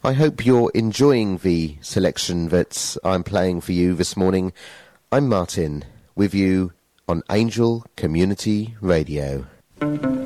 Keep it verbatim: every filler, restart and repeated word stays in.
I hope you're enjoying the selection that I'm playing for you this morning. I'm Martin, with you on Angel Community Radio.